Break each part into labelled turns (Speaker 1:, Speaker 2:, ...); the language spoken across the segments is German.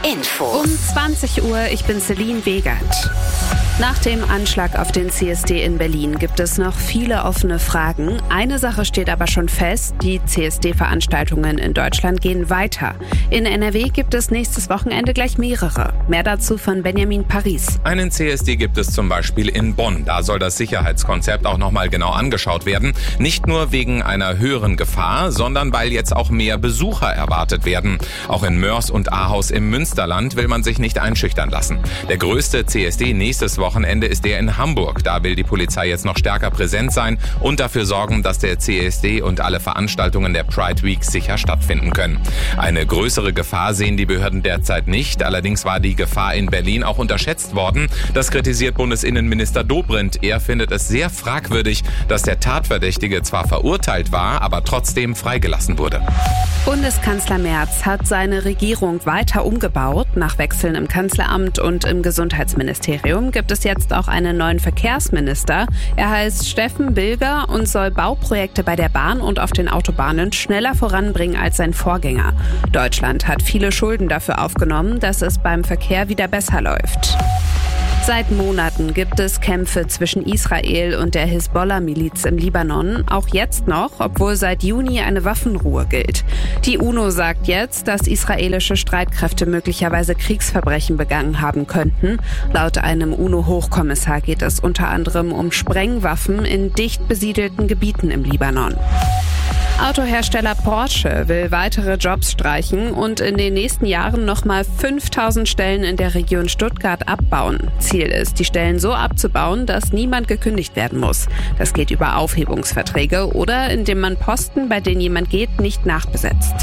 Speaker 1: Info.
Speaker 2: Um 20 Uhr, ich bin Celine Wegert. Nach dem Anschlag auf den CSD in Berlin gibt es noch viele offene Fragen. Eine Sache steht aber schon fest, die CSD-Veranstaltungen in Deutschland gehen weiter. In NRW gibt es nächstes Wochenende gleich mehrere. Mehr dazu von Benjamin Paris.
Speaker 3: Einen CSD gibt es zum Beispiel in Bonn. Da soll das Sicherheitskonzept auch nochmal genau angeschaut werden. Nicht nur wegen einer höheren Gefahr, sondern weil jetzt auch mehr Besucher erwartet werden. Auch in Moers und Ahaus im Münsterland will man sich nicht einschüchtern lassen. Der größte CSD nächstes Wochenende ist der in Hamburg. Da will die Polizei jetzt noch stärker präsent sein und dafür sorgen, dass der CSD und alle Veranstaltungen der Pride Week sicher stattfinden können. Eine größere Gefahr sehen die Behörden derzeit nicht. Allerdings war die Gefahr in Berlin auch unterschätzt worden. Das kritisiert Bundesinnenminister Dobrindt. Er findet es sehr fragwürdig, dass der Tatverdächtige zwar verurteilt war, aber trotzdem freigelassen wurde.
Speaker 2: Bundeskanzler Merz hat seine Regierung weiter umgebaut. Nach Wechseln im Kanzleramt und im Gesundheitsministerium gibt es jetzt auch einen neuen Verkehrsminister. Er heißt Steffen Bilger und soll Bauprojekte bei der Bahn und auf den Autobahnen schneller voranbringen als sein Vorgänger. Deutschland hat viele Schulden dafür aufgenommen, dass es beim Verkehr wieder besser läuft. Seit Monaten gibt es Kämpfe zwischen Israel und der Hisbollah-Miliz im Libanon, auch jetzt noch, obwohl seit Juni eine Waffenruhe gilt. Die UNO sagt jetzt, dass israelische Streitkräfte möglicherweise Kriegsverbrechen begangen haben könnten. Laut einem UNO-Hochkommissar geht es unter anderem um Sprengwaffen in dicht besiedelten Gebieten im Libanon. Autohersteller Porsche will weitere Jobs streichen und in den nächsten Jahren nochmal 5000 Stellen in der Region Stuttgart abbauen. Ziel ist, die Stellen so abzubauen, dass niemand gekündigt werden muss. Das geht über Aufhebungsverträge oder indem man Posten, bei denen jemand geht, nicht nachbesetzt.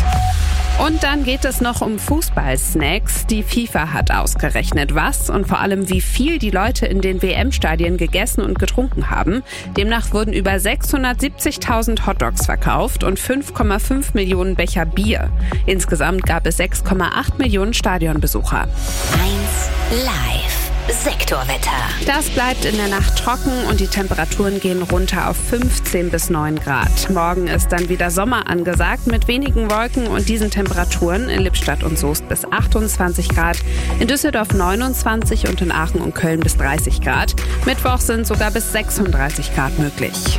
Speaker 2: Und dann geht es noch um Fußballsnacks. Die FIFA hat ausgerechnet, was und vor allem wie viel die Leute in den WM-Stadien gegessen und getrunken haben. Demnach wurden über 670.000 Hotdogs verkauft und 5,5 Millionen Becher Bier. Insgesamt gab es 6,8 Millionen Stadionbesucher.
Speaker 1: 1 Live. Sektorwetter.
Speaker 2: Das bleibt in der Nacht trocken und die Temperaturen gehen runter auf 15 bis 9 Grad. Morgen ist dann wieder Sommer angesagt mit wenigen Wolken und diesen Temperaturen in Lippstadt und Soest bis 28 Grad, in Düsseldorf 29 und in Aachen und Köln bis 30 Grad. Mittwoch sind sogar bis 36 Grad möglich.